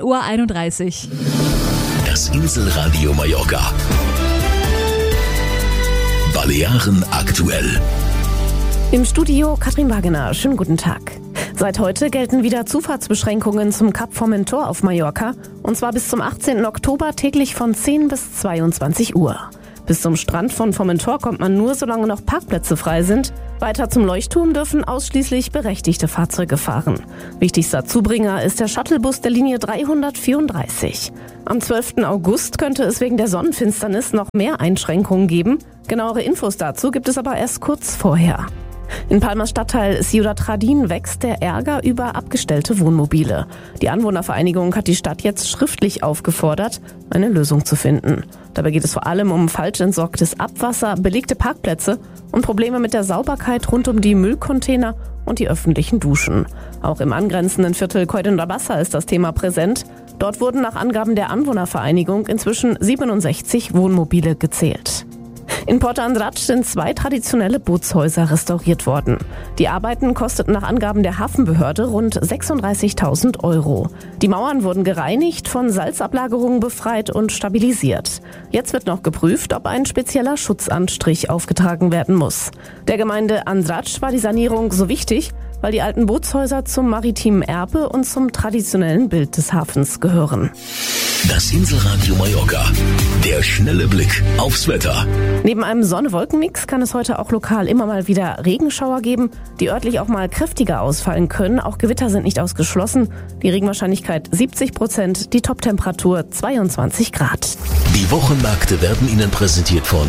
10:31 Uhr. Das Inselradio Mallorca. Balearen aktuell. Im Studio Katrin Wagener. Schönen guten Tag. Seit heute gelten wieder Zufahrtsbeschränkungen zum Cap Formentor auf Mallorca. Und zwar bis zum 18. Oktober täglich von 10 bis 22 Uhr. Bis zum Strand von Formentor kommt man nur, solange noch Parkplätze frei sind. Weiter zum Leuchtturm dürfen ausschließlich berechtigte Fahrzeuge fahren. Wichtigster Zubringer ist der Shuttlebus der Linie 334. Am 12. August könnte es wegen der Sonnenfinsternis noch mehr Einschränkungen geben. Genauere Infos dazu gibt es aber erst kurz vorher. In Palmas Stadtteil Ciudad Jardín wächst der Ärger über abgestellte Wohnmobile. Die Anwohnervereinigung hat die Stadt jetzt schriftlich aufgefordert, eine Lösung zu finden. Dabei geht es vor allem um falsch entsorgtes Abwasser, belegte Parkplätze und Probleme mit der Sauberkeit rund um die Müllcontainer und die öffentlichen Duschen. Auch im angrenzenden Viertel Coirón ist das Thema präsent. Dort wurden nach Angaben der Anwohnervereinigung inzwischen 67 Wohnmobile gezählt. In Porto Andratx sind 2 traditionelle Bootshäuser restauriert worden. Die Arbeiten kosteten nach Angaben der Hafenbehörde rund 36.000 €. Die Mauern wurden gereinigt, von Salzablagerungen befreit und stabilisiert. Jetzt wird noch geprüft, ob ein spezieller Schutzanstrich aufgetragen werden muss. Der Gemeinde Andratx war die Sanierung so wichtig, weil die alten Bootshäuser zum maritimen Erbe und zum traditionellen Bild des Hafens gehören. Das Inselradio Mallorca. Der schnelle Blick aufs Wetter. Neben einem Sonne-Wolken-Mix kann es heute auch lokal immer mal wieder Regenschauer geben, die örtlich auch mal kräftiger ausfallen können. Auch Gewitter sind nicht ausgeschlossen. Die Regenwahrscheinlichkeit 70%, die Toptemperatur 22 Grad. Die Wochenmärkte werden Ihnen präsentiert von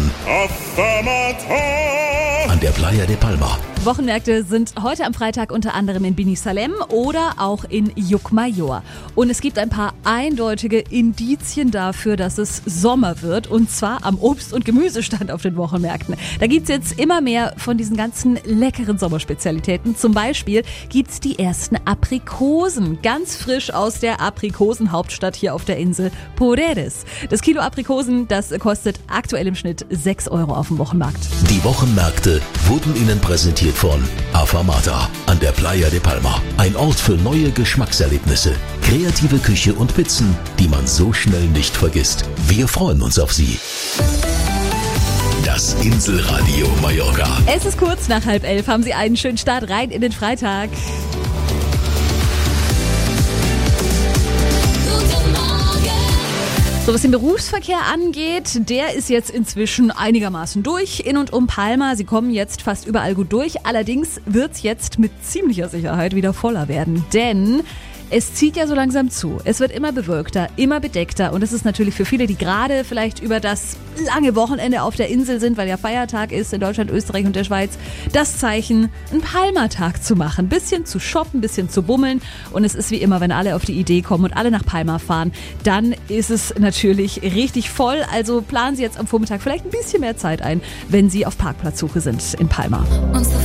an der Playa de Palma. Wochenmärkte sind heute am Freitag unter anderem in Binissalem oder auch in Llucmajor. Und es gibt ein paar eindeutige Indizien dafür, dass es Sommer wird. Und zwar am Obst- und Gemüsestand auf den Wochenmärkten. Da gibt's jetzt immer mehr von diesen ganzen leckeren Sommerspezialitäten. Zum Beispiel gibt's die ersten Aprikosen. Ganz frisch aus der Aprikosenhauptstadt hier auf der Insel Poreres. Das Kilo Aprikosen, das kostet aktuell im Schnitt 6 € auf dem Wochenmarkt. Die Wochenmärkte wurden Ihnen präsentiert von Afamata an der Playa de Palma. Ein Ort für neue Geschmackserlebnisse, kreative Küche und Pizzen, die man so schnell nicht vergisst. Wir freuen uns auf Sie. Das Inselradio Mallorca. Es ist kurz nach 10:30. Haben Sie einen schönen Start rein in den Freitag. So, was den Berufsverkehr angeht, der ist jetzt inzwischen einigermaßen durch. In und um Palma, Sie kommen jetzt fast überall gut durch. Allerdings wird's jetzt mit ziemlicher Sicherheit wieder voller werden. Denn es zieht ja so langsam zu. Es wird immer bewölkter, immer bedeckter. Und das ist natürlich für viele, die gerade vielleicht über das lange Wochenende auf der Insel sind, weil ja Feiertag ist in Deutschland, Österreich und der Schweiz, das Zeichen, einen Palma-Tag zu machen. Bisschen zu shoppen, bisschen zu bummeln. Und es ist wie immer, wenn alle auf die Idee kommen und alle nach Palma fahren, dann ist es natürlich richtig voll. Also planen Sie jetzt am Vormittag vielleicht ein bisschen mehr Zeit ein, wenn Sie auf Parkplatzsuche sind in Palma. Und so